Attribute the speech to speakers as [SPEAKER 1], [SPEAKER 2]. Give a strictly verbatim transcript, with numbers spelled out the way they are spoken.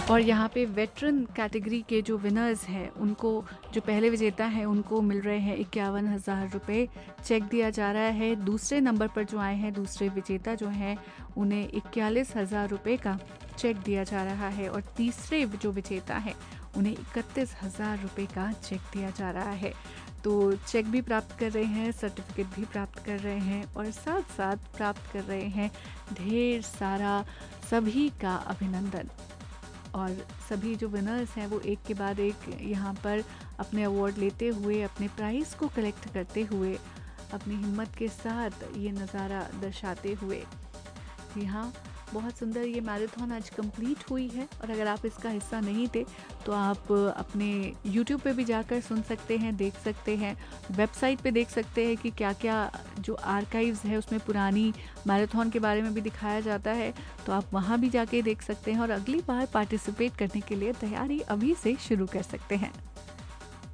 [SPEAKER 1] और यहाँ पे वेटरन कैटेगरी के जो विनर्स हैं उनको, जो पहले विजेता हैं उनको मिल रहे हैं इक्यावन हज़ार रुपये चेक दिया जा रहा है। दूसरे नंबर पर जो आए हैं, दूसरे विजेता जो हैं, उन्हें इक्यालीस हज़ार रुपये का चेक दिया जा रहा है। और तीसरे जो विजेता हैं उन्हें इकतीस हज़ार रुपये का चेक दिया जा रहा है। तो चेक भी प्राप्त कर रहे हैं, सर्टिफिकेट भी प्राप्त कर रहे हैं और साथ साथ प्राप्त कर रहे हैं ढेर सारा सभी का अभिनंदन। और सभी जो विनर्स हैं वो एक के बाद एक यहाँ पर अपने अवार्ड लेते हुए, अपने प्राइज़ को कलेक्ट करते हुए, अपनी हिम्मत के साथ ये नज़ारा दर्शाते हुए। यहाँ बहुत सुंदर ये मैराथन आज कंप्लीट हुई है। और अगर आप इसका हिस्सा नहीं थे तो आप अपने यूट्यूब पे भी जाकर सुन सकते हैं, देख सकते हैं, वेबसाइट पे देख सकते हैं कि क्या क्या जो आर्काइव्स है उसमें पुरानी मैराथन के बारे में भी दिखाया जाता है। तो आप वहाँ भी जाके देख सकते हैं और अगली बार पार्टिसिपेट करने के लिए तैयारी अभी से शुरू कर सकते हैं।